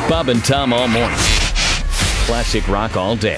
Bob and Tom all morning. Classic rock all day.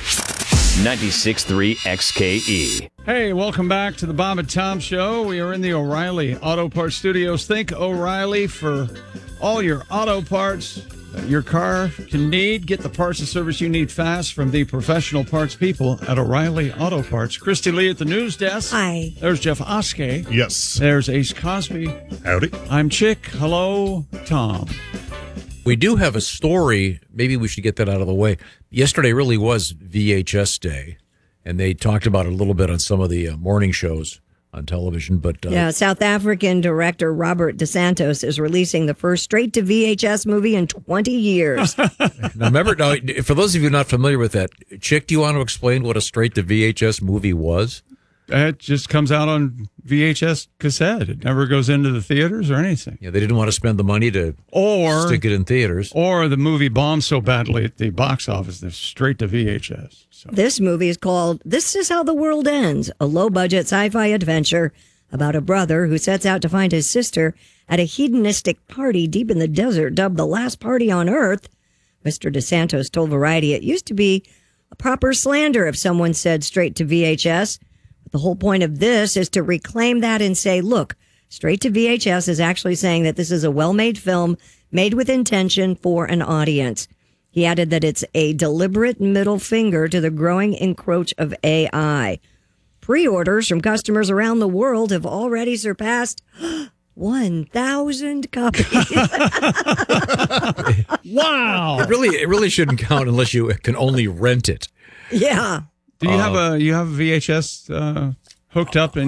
96.3 XKE. Hey, welcome back to the Bob and Tom Show. We are in the O'Reilly Auto Parts Studios. Think O'Reilly for all your auto parts that your car can need. Get the parts and service you need fast from the professional parts people at O'Reilly Auto Parts. Christy Lee at the news desk. Hi. There's Jeff Oskey. Yes. There's Ace Cosby. Howdy. I'm Chick. Hello, Tom. We do have a story. Maybe we should get that out of the way. Yesterday really was VHS Day, and they talked about it a little bit on some of the morning shows on television. But South African director Robert DeSantos is releasing the first straight-to-VHS movie in 20 years. now, for those of you not familiar with that, Chick, do you want to explain what a straight-to-VHS movie was? It just comes out on VHS cassette. It never goes into the theaters or anything. Yeah, they didn't want to spend the money to stick it in theaters. Or the movie bombed so badly at the box office, they're straight to VHS. So. This movie is called This Is How the World Ends, a low-budget sci-fi adventure about a brother who sets out to find his sister at a hedonistic party deep in the desert dubbed the last party on Earth. Mr. DeSantos told Variety it used to be a proper slander if someone said straight to VHS. The whole point of this is to reclaim that and say, look, straight to VHS is actually saying that this is a well-made film made with intention for an audience. He added that it's a deliberate middle finger to the growing encroach of AI. Pre-orders from customers around the world have already surpassed 1,000 copies. Wow. It really shouldn't count unless you can only rent it. Yeah. Do you have a VHS hooked up in